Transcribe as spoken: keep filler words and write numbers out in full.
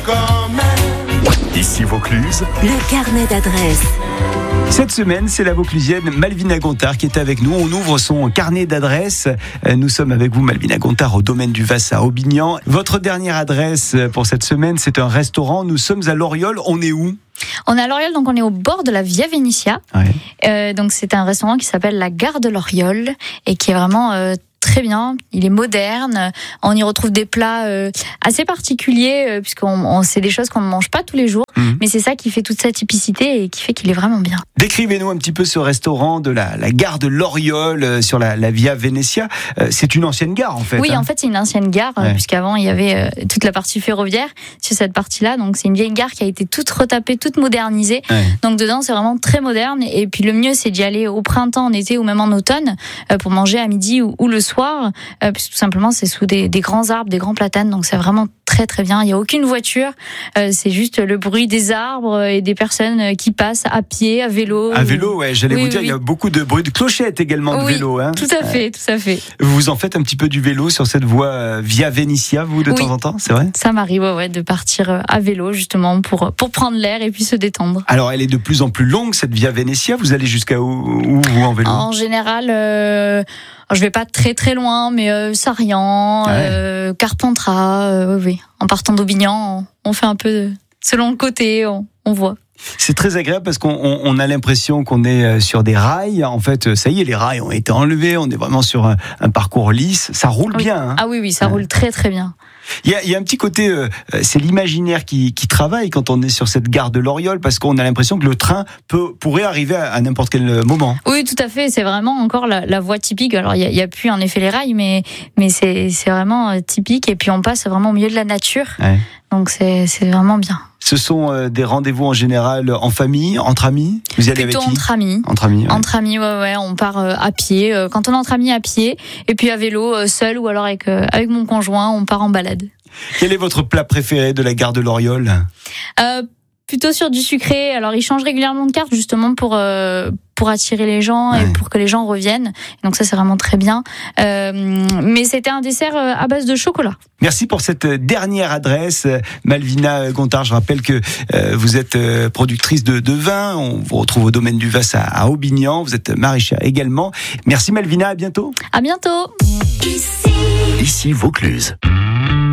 quand même. Ici Vaucluse, le carnet d'adresses. Cette semaine, c'est la Vauclusienne Malvina Gontard qui est avec nous. On ouvre son carnet d'adresses. Nous sommes avec vous, Malvina Gontard, au domaine du Vasse à Aubignan. Votre dernière adresse pour cette semaine, c'est un restaurant. Nous sommes à Loriol. On est où ? On est à Loriol, donc on est au bord de la Via Venetia. Ouais. Euh, donc c'est un restaurant qui s'appelle la Gare de Loriol et qui est vraiment euh, très bien. Il est moderne. On y retrouve des plats euh, assez particuliers euh, puisqu'on on, c'est des choses qu'on ne mange pas tous les jours. Mmh. Mais c'est ça qui fait toute sa typicité et qui fait qu'il est vraiment bien. Décrivez-nous un petit peu ce restaurant de la, la gare de Loriol euh, sur la, la Via Venetia. Euh, c'est une ancienne gare en fait. Oui, hein. en fait c'est une ancienne gare ouais. puisqu'avant il y avait euh, toute la partie ferroviaire sur cette partie-là. Donc c'est une vieille gare qui a été toute retapée, toute modernisée. Ouais. Donc dedans c'est vraiment très moderne. Et puis le mieux c'est d'y aller au printemps, en été ou même en automne euh, pour manger à midi ou, ou le soir. Euh, puisque tout simplement c'est sous des, des grands arbres, des grands platanes. Donc c'est vraiment très très bien. Il n'y a aucune voiture. Euh, c'est juste le bruit des arbres et des personnes qui passent à pied, à vélo. À vélo, ouais. J'allais oui, vous dire, oui. il y a beaucoup de bruit de clochettes également de oui, vélo. Hein. Tout à fait, tout à fait. Vous en faites un petit peu du vélo sur cette voie Via Venetia, vous, de oui. temps en temps, c'est vrai ? Ça m'arrive, ouais, ouais, de partir à vélo justement pour pour prendre l'air et puis se détendre. Alors, elle est de plus en plus longue cette Via Venetia. Vous allez jusqu'à où, où vous en vélo ? En général. Euh... Je vais pas très très loin, mais euh, Sarrian, ouais. euh, Carpentras, euh, oui, oui. En partant d'Aubignan, on, on fait un peu de, selon le côté, on, on voit. C'est très agréable parce qu'on on, on a l'impression qu'on est sur des rails. En fait, ça y est, les rails ont été enlevés. On est vraiment sur un, un parcours lisse. Ça roule oui. bien. Hein. Ah oui, oui, ça ouais. roule très très bien. Il y a, il y a un petit côté, euh, c'est l'imaginaire qui, qui travaille quand on est sur cette gare de Loriol, parce qu'on a l'impression que le train peut, pourrait arriver à, à n'importe quel moment. Oui, tout à fait. C'est vraiment encore la, la voie typique. Alors, il y a, il y a plus en effet les rails, mais, mais c'est, c'est vraiment typique. Et puis, on passe vraiment au milieu de la nature. Ouais. Donc, c'est, c'est vraiment bien. Ce sont euh, des rendez-vous en général en famille, entre amis. Vous y allez Plutôt avec qui ? entre amis. Entre amis. Ouais. Entre amis, ouais, ouais. On part euh, à pied. Euh, quand on est entre amis, à pied, et puis à vélo, euh, seul ou alors avec euh, avec mon conjoint, on part en balade. Quel est votre plat préféré de la gare de Loriol ? euh, Plutôt sur du sucré. Alors, ils changent régulièrement de carte justement pour euh, pour attirer les gens ouais. et pour que les gens reviennent. Donc ça, c'est vraiment très bien. Euh, mais c'était un dessert à base de chocolat. Merci pour cette dernière adresse, Malvina Gontard. Je rappelle que euh, vous êtes productrice de, de vin. On vous retrouve au domaine du Vasse à, à Aubignan. Vous êtes maraîchère également. Merci Malvina, à bientôt. À bientôt. Ici, Ici Vaucluse.